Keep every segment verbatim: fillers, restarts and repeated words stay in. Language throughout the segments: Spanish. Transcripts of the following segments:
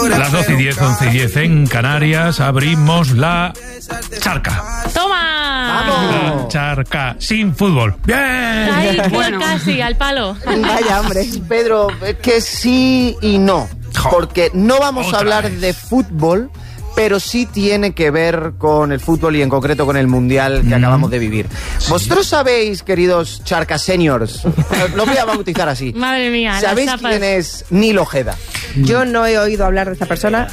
A las doce y diez, once y diez en Canarias, abrimos la charca. ¡Toma! ¡Vamos! La charca sin fútbol. ¡Bien! Ahí, bueno. Casi, al palo. Vaya, hombre. Pedro, que sí y no. Porque no vamos a hablar vez. de fútbol, pero sí tiene que ver con el fútbol y en concreto con el Mundial que mm. acabamos de vivir. ¿Sí? Vosotros sabéis, queridos charca seniors, lo voy a bautizar así. Madre mía, ¿sabéis quién es Nil Ojeda? Yo no he oído hablar de esta persona.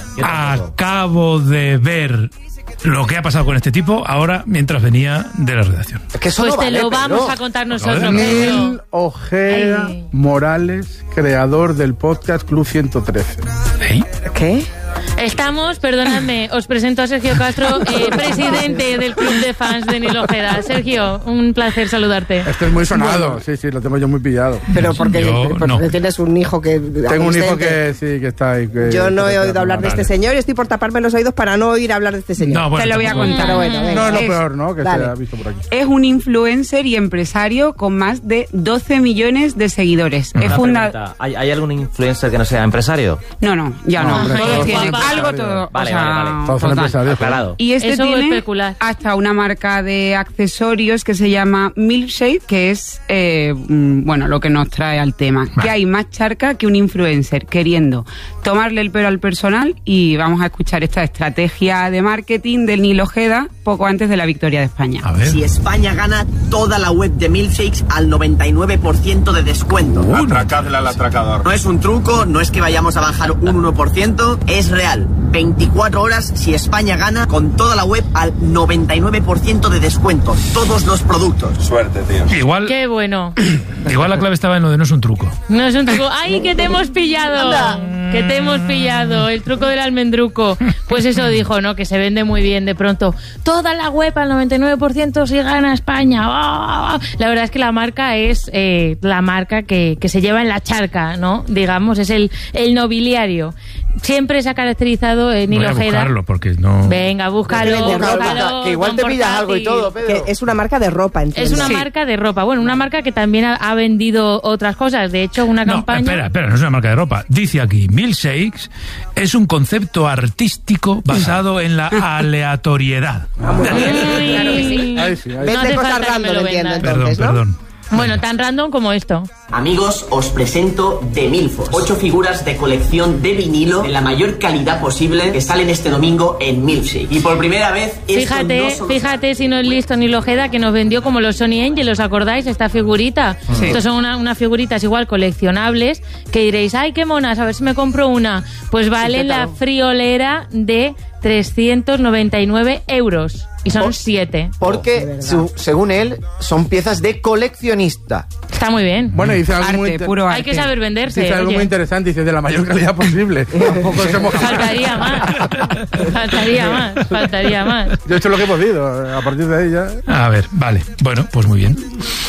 Acabo de ver lo que ha pasado con este tipo ahora mientras venía de la redacción. Es que eso pues no te vale, lo vamos Pedro. a contar nosotros. Nil Ojeda Ay. Morales, creador del podcast Club ciento trece. ¿Eh? ¿Qué? Estamos, perdonadme, os presento a Sergio Castro, eh, presidente del club de fans de Nil Ojeda. Sergio, un placer saludarte. Este es muy sonado, bueno. sí, sí, lo tengo yo muy pillado. Pero porque, yo, porque no. tienes un hijo que... Tengo un hijo que sí, que está ahí. Que, yo no que he oído hablar vale. de este señor y estoy por taparme los oídos para no oír hablar de este señor. No, bueno, te lo voy a contar. No, bueno, no es lo es, peor, ¿no? Que dale. se ha visto por aquí. Es un influencer y empresario con más de doce millones de seguidores. Una es funda... pregunta, ¿Hay, ¿Hay algún influencer que no sea empresario? No, no, ya no. no hombre, Todos todos tienen son algo todo. Vale, o sea, vale, vale. Todos son total. empresarios. Aclarado. Y este Eso tiene especular. hasta una marca de accesorios que se llama Milkshake, que es, eh, bueno, lo que nos trae al tema. Vale. Que hay más charca que un influencer queriendo tomarle el pelo al personal y vamos a escuchar esta estrategia de marketing del Nil Ojeda poco antes de la victoria de España. A ver. Si España gana, toda la web de Milkshakes al noventa y nueve por ciento de descuento. Uh, Atracadle al atracador. No es un truco, no es que vayamos a bajar un uno por ciento, es real. veinticuatro horas si España gana, con toda la web al noventa y nueve por ciento de descuento. Todos los productos. Suerte, tío. Igual, Qué bueno. igual la clave estaba en lo de no es un truco. No es un truco. ¡Ay, que te hemos pillado! Que te hemos pillado. El truco del almendruco. Pues eso dijo, ¿no? Que se vende muy bien de pronto. Toda la web al noventa y nueve por ciento si gana España. ¡Oh! La verdad es que la marca es eh, la marca que, que se lleva en la charca, ¿no? Digamos, es el, el nobiliario. Siempre se ha caracterizado en Nil Voy a Ojeda. buscarlo porque no... Venga, búscalo, De ropa, búscalo. Que igual te pillas algo y todo, Pedro. Que es una marca de ropa, entiendo. Es una Sí. marca de ropa. Bueno, una marca que también ha, ha vendido otras cosas. De hecho, una No, campaña... espera, espera, no es una marca de ropa. Dice aquí, Milkshakes es un concepto artístico basado en la aleatoriedad. Ay, Claro que sí. Ahí sí, ahí No sí. Vende hace cosas falta que me random, lo entiendo, vendas. Perdón, entonces, ¿no? perdón. Bueno, tan random como esto. Amigos, os presento The Milfos. Ocho figuras de colección de vinilo de la mayor calidad posible que salen este domingo en Milkshake. Y por primera vez... esto Fíjate, no solo- fíjate si no es listo Nil Ojeda, que nos vendió como los Sony Angel, ¿os acordáis? Esta figurita. Sí. Estos son una- unas figuritas igual coleccionables que diréis, ay, qué monas, a ver si me compro una. Pues vale la claro. friolera de trescientos noventa y nueve euros. Y son Por- siete. Porque, su- según él, son piezas de coleccionista. Está muy bien. Bueno, dice algo muy Arte, inter- puro arte. Hay que saber venderse. dice algo oye. muy interesante, dice de la mayor calidad posible. Tampoco somos Faltaría más. Faltaría más. Faltaría más. Yo he hecho lo que he podido, a partir de ahí ya... A ver, vale. Bueno, pues muy bien.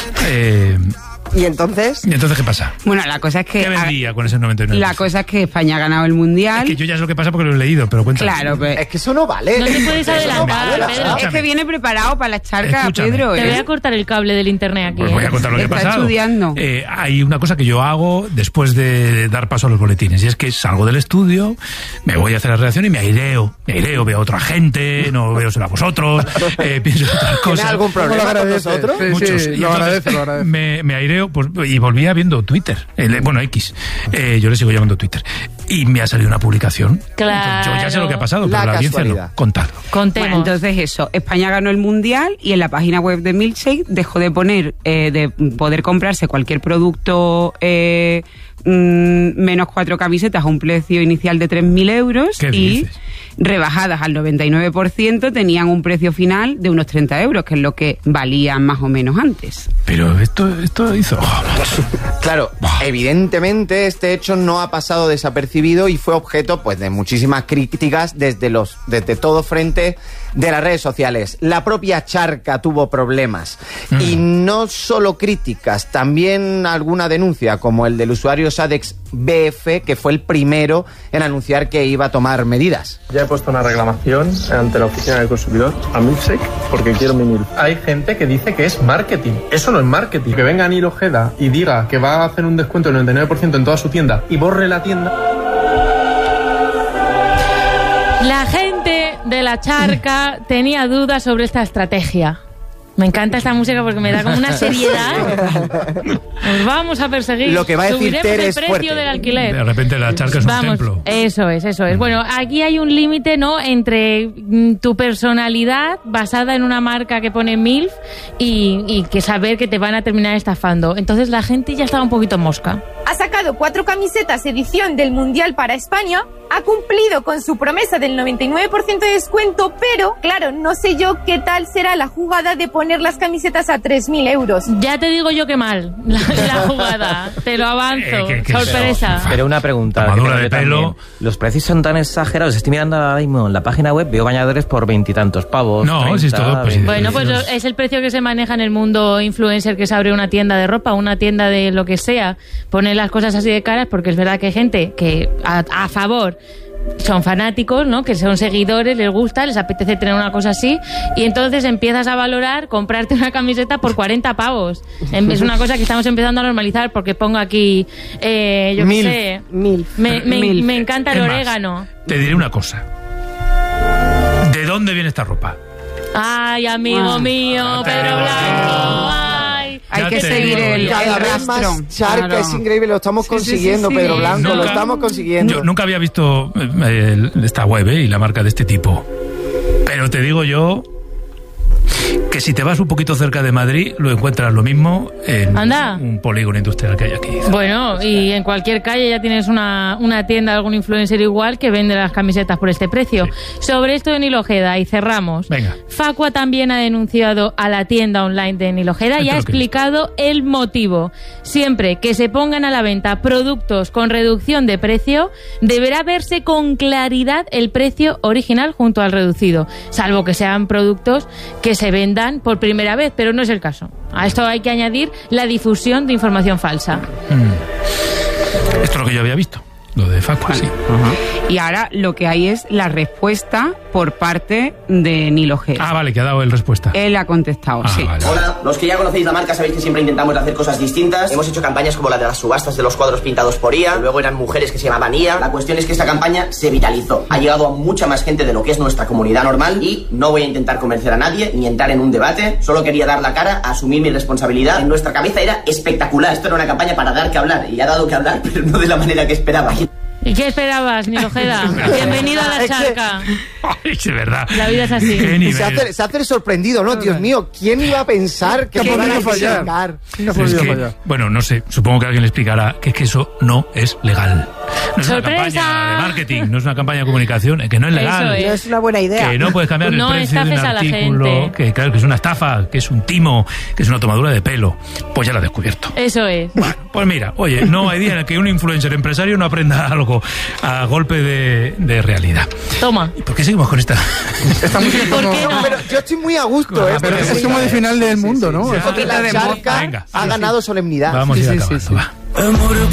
Eh, Y entonces... ¿Y entonces qué pasa? Bueno, la cosa es que... ¿Qué vendía con ese noventa y nueve? La cosa es que España ha ganado el Mundial. Es que yo ya sé lo que pasa porque lo he leído, pero cuéntame. Claro, pues... Es que eso no vale. No te puedes Eso no adelantar, vale, Pedro. Es que viene preparado para la charca, Escúchame. Pedro. Te ¿eh? voy a cortar el cable del internet aquí. Pues voy a ¿eh? contar lo que ha Está pasado. estudiando. Eh, hay una cosa que yo hago después de dar paso a los boletines, y es que salgo del estudio, me voy a hacer la redacción y me aireo. Me aireo, veo a otra gente, no veo solo a vosotros, eh, pienso en otras ¿Tienes cosas. algún ¿Cómo lo problema con agradece? nosotros? Sí, Muchos. sí, Y lo entonces agradece, lo agradece. Me, me aireo pues, y volvía viendo Twitter. El- bueno, X. Eh, yo le sigo llamando Twitter. Y me ha salido una publicación. Claro. Entonces, yo ya sé lo que ha pasado, La pero la audiencia casualidad. no. Contadlo. Contemos. Bueno, entonces eso, España ganó el Mundial y en la página web de Milkshake dejó de poner, eh, de poder comprarse cualquier producto eh, mm, menos cuatro camisetas a un precio inicial de tres mil euros ¿Qué y dices? rebajadas al noventa y nueve por ciento tenían un precio final de unos treinta euros, que es lo que valían más o menos antes. Pero esto, esto hizo... oh, macho. Claro, evidentemente este hecho no ha pasado desapercibido y fue objeto pues de muchísimas críticas desde los desde todo frente de las redes sociales. La propia charca tuvo problemas Mm. y no solo críticas, también alguna denuncia como el del usuario Sadex B F, que fue el primero en anunciar que iba a tomar medidas. Ya he puesto una reclamación ante la oficina del consumidor a Milkshake porque quiero mi milk. Hay gente que dice que es marketing. Eso no es marketing. Que venga Nil Ojeda y diga que va a hacer un descuento del noventa y nueve por ciento en toda su tienda y borre la tienda. La gente de la charca tenía dudas sobre esta estrategia. Me encanta esta música porque me da como una seriedad. Nos vamos a perseguir. Lo que va a decir Subiremos Tere el es precio fuerte. del alquiler. De repente la charca es un Vamos, templo. eso es, eso es. Bueno, aquí hay un límite, ¿no?, entre mm, tu personalidad basada en una marca que pone MILF y, y que saber que te van a terminar estafando. Entonces la gente ya estaba un poquito mosca. Ha sacado cuatro camisetas edición del Mundial para España, ha cumplido con su promesa del noventa y nueve por ciento de descuento, pero, claro, no sé yo qué tal será la jugada de poner las camisetas a tres mil euros. Ya te digo yo que mal, la, la jugada. Te lo avanzo. Eh, que- que Sorpresa. Pero una pregunta. Tomadura que de tengo yo pelo. también. Los precios son tan exagerados. Estoy mirando ahora mismo en la página web, veo bañadores por veintitantos pavos. No, treinta, si es todo, pues, veinte. Bueno, pues lo- es el precio que se maneja en el mundo influencer, que se abre una tienda de ropa, una tienda de lo que sea. Poner las cosas así de caras porque es verdad que hay gente que a, a favor son fanáticos, ¿no?, que son seguidores, les gusta, les apetece tener una cosa así y entonces empiezas a valorar comprarte una camiseta por cuarenta pavos. Em- Es una cosa que estamos empezando a normalizar porque pongo aquí, eh, yo qué Milf. sé, Milf. me, me- Milf. me encanta el Es más, orégano. Te diré una cosa. ¿De dónde viene esta ropa? Ay, amigo Ah. mío, te Pedro digo. Blanco, ay. Hay Ya que te seguir digo el, yo. Cada el vez rastro. más charca, Claro. es increíble, lo estamos Sí, sí, sí, consiguiendo, sí. Pedro Blanco, Nunca- lo estamos consiguiendo. Yo nunca había visto eh, el- esta web eh, y la marca de este tipo. Pero te digo yo que si te vas un poquito cerca de Madrid, lo encuentras lo mismo en Anda. un polígono industrial que hay aquí. Bueno, y en cualquier calle ya tienes una, una tienda, algún influencer igual que vende las camisetas por este precio. Sobre esto de Nilo Ojeda, y cerramos. Venga. Facua también ha denunciado a la tienda online de Nilo Ojeda y Esto ha lo que explicado el motivo. Siempre que se pongan a la venta productos con reducción de precio, deberá verse con claridad el precio original junto al reducido, salvo que sean productos que se vendan por primera vez, pero no es el caso. A esto hay que añadir la difusión de información falsa. Mm. Esto es lo que yo había visto, lo de Facua, sí. Y ahora lo que hay es la respuesta por parte de Nilo Ojeda. Ah, vale, que ha dado el respuesta. Él ha contestado, Ah, sí. vale. Hola, los que ya conocéis la marca sabéis que siempre intentamos hacer cosas distintas. Hemos hecho campañas como la de las subastas de los cuadros pintados por I A, luego eran mujeres que se llamaban I A. La cuestión es que esta campaña se viralizó. Ha llegado a mucha más gente de lo que es nuestra comunidad normal y no voy a intentar convencer a nadie ni entrar en un debate. Solo quería dar la cara, asumir mi responsabilidad. En nuestra cabeza era espectacular. Esto era una campaña para dar que hablar y ha dado que hablar, pero no de la manera que esperaba. ¿Y qué esperabas, Nilo Ojeda? Bienvenido a la charca. Ay, es verdad. La vida es así. Qué Y nivel. se hace, se hace el sorprendido, ¿no? Dios mío, ¿quién iba a pensar que Que ha fuera podido a fallar. sacar? No ha Pero es podido que, fallar. bueno, no sé, supongo que alguien le explicará que es que eso no es legal. No es ¡Sorpresa! una campaña de marketing, no es una campaña de comunicación, es que no es legal. Eso No es una buena idea. Que no puedes cambiar No el precio de un estafes a la artículo, gente. que claro, que es una estafa, que es un timo, que es una tomadura de pelo. Pues ya lo he descubierto. Eso es. Bueno, pues mira, oye, no hay día en el que un influencer empresario no aprenda algo a golpe de, de realidad. Toma. ¿Y por qué seguimos con esta? Esta música ¿Por como... qué no? Pero yo estoy muy a gusto, ¿eh? Pero Porque es como de final del mundo, ¿no? sí. porque la de charca Venga, ha sí, ganado solemnidad. Vamos a ir Sí, sí, acabando, sí, sí. va.